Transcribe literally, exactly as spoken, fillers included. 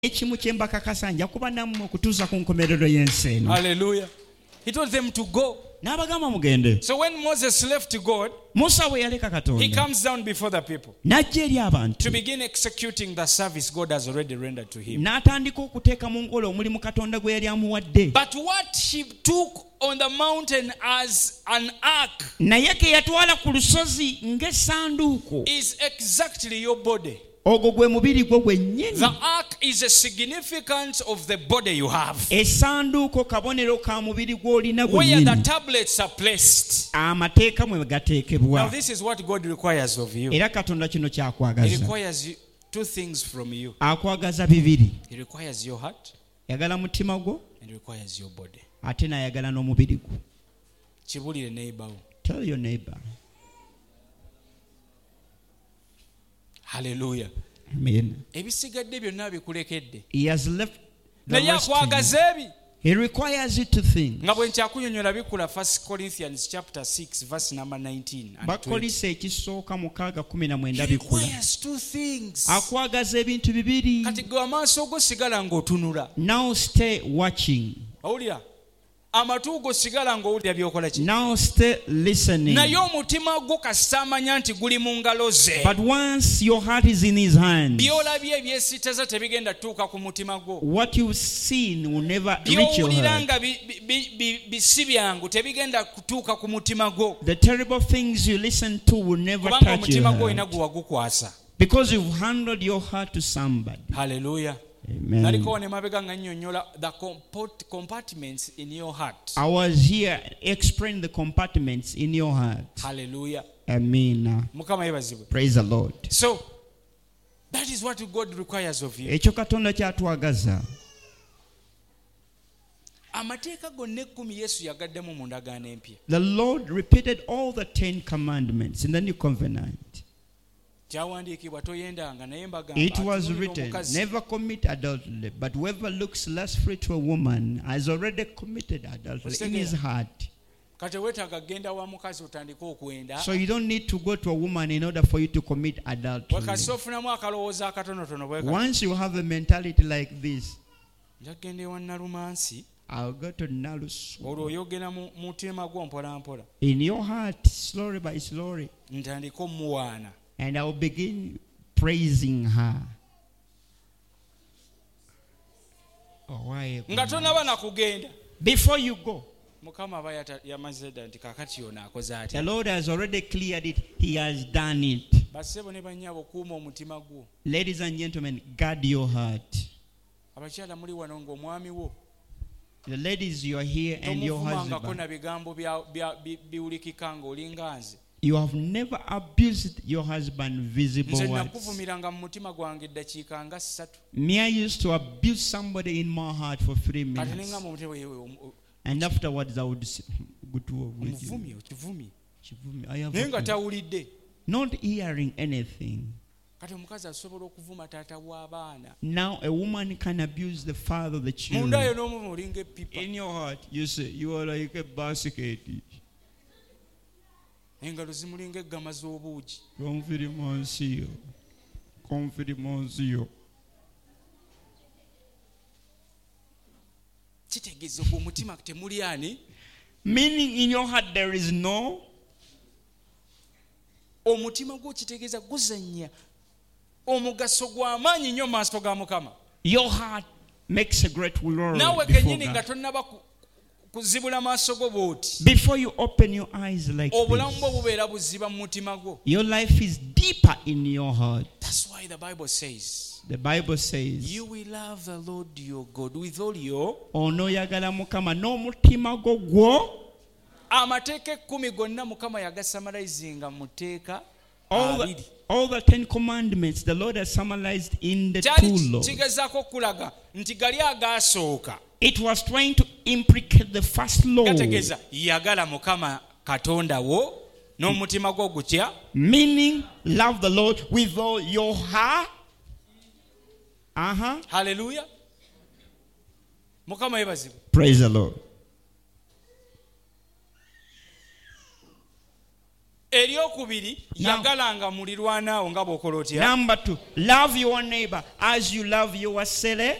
ekimu kyembakakasa nja kuba nammwe okutuusa ku nkomerero y'ensi eno. Hallelujah. He told them to go. N'abagamba mugende. So when Moses left God, Musa bwe yaleka Katonda, he comes down before the people n'ajja eri abantu to begin executing the service God has already rendered to him. n'atandika okuteeka mu nkola omulimu Katonda gwe yali amuwadde. But what he took on the mountain as an ark naye ke yatwala ku lusozi ng'essanduuko, is exactly your body. ogwo gwe mubiri gwo gwennyini. The ark is a significance of the body you have, essanduuko kabonero ka mubiri gw'olina where the gwennyini, tablets are placed. amateeka mwe Now gateekebwa. this is what God requires of you. Era Katonda kino He kyakwagaza. requires you two things from you. Akwagaza bibiri. He requires your heart Yagala mutima gwo and he requires your body. ate n'ayagala n'omubiri gwo. Kibulire neighbor. Tell your neighbor. Hallelujah. Amen. Ebisigadde byonna bikulekedde. He has left the Naye rest to you. akwagaza ebi. He requires you to think. Nga bwe nkyakunyonyola bikula First Corinthians chapter six verse number nineteen and twenty. Bakolisa ekisooka mukaaga kumi na mwenda He bikula. requires two things. Akwagaza ebintu bibiri. Kati gwe amaaso go sigala ng'otunula. Now stay watching. Owulira? Amatu go sigala ng'owulira by'okola ki? Now stay listening. Naye omutima gwo kasita amanya nti guli mu ngalo ze. But once your heart is in his hands, By'olabye ebyesittaza tebigenda tuuka ku mutima gwo. what you've seen will never reach your By'owulira heart. nga bi- bi- bi- bisi byangu tebigenda kutuuka ku mutima gwo. The terrible things you listen to will never Kubanga touch your omutima gwo olina heart. gwe wagukwasa. Because you've handled your heart to somebody. Hallelujah. Amen. Naliko ne mabega nga nnyonnyola the comport- compartments in your heart. I was here explaining the compartments in your heart. Hallelujah. Amen. Mukama yebazibwe. Praise the Lord. So that is what God requires of you. Ekyo Katonda kyatwagaza. Amateeka gonna ekkumi Yesu yagaddemu mu ndagaano empya. The Lord repeated all the Ten Commandments in the New Covenant. Kyawandiikibwa toyendanga naye mbagamba It was atunuulira written, omukazi. never commit adultery, but whoever looks lustfully to a woman has already committed adultery in his heart. Kati weetaaga kgenda wa mukazi otandike okwenda. So you don't need to go to a woman in order for you to commit adultery. Wakati ofunamu akalowooza akatonotono bwe kati. Once you have a mentality like this, Nja kgenda ewa Nalumansi, I'll go to Nalus. olwo oyogera mu mutima gwo mpola mpola. In your heart, slowly by slowly, Ntandike omuwaana. and I'll begin praising her. Oh, why? Nga tonaba na kugenda. Before you go, Mukama aba yata- yamaze dda nti kaakati ono akoze the atya. Lord has already cleared it. He has done it. Bassebo ne bannyabo kuuma omutima gwo. Ladies and gentlemen, guard your heart. Abakyala muli wano ng'omwami wo The ladies, you are here and your tomuvumangako husband. na bigambo bya- bya- bi- biwulikika ng'olinga nze. You have never abused your husband visible Nze words. nakuvumiranga mu mutima gwange eddakiika nga ssatu. Me, I used to abuse somebody in my heart for three Kati minutes. nenga mu mutima yewe omu- And afterwards, I would say, good to with you. omuvumye okivumye. I have Naye nga a- tawulidde. not hearing anything. Kati omukazi asobola okuvuma taata w'abaana. Now a woman can abuse the father of the Munda yo children. n'omuvuma olinga epipa. In your heart, you say you are like a basket. Engalo zimulinga eggama z'obuugi. Confirmation. Confirmation. Kitegeeza ku mutima temuli ani. Meaning in your heart there is no. Omutima gwo kitegeeza guzannya omugaso gw'amaanyi nnyo mu maaso ga Mukama. Your heart makes a great glory Naawe before kennyini nga God. tonnaba ku- kuzibula maaso go bw'oti. Before you open your eyes like Obulamu bwo this, bubeera buziba mu mutima gwo. your life is deeper in your heart. That's why the Bible says, The Bible says, you will love the Lord your God with all your. onoyagala Mukama n'omutima gwo gwo. Amateeka ekkumi gonna Mukama yagasamalizinga mu tteeka All the, abiri. all the Ten Commandments, the Lord has summarized in the Kyali two laws. kigezaako okulaga nti gali agaasooka. It was trying to implicate the first law, Gategeeza yagala Mukama Katonda wo n'omutima gwo gutya. meaning love the Lord with all your heart. Uh-huh. Hallelujah. Mukama yebazibwe. Praise the Lord. eryokubiri yagalanga mulirwanaawo nga bw'okola otya. Number two, love your neighbor as you love yourself.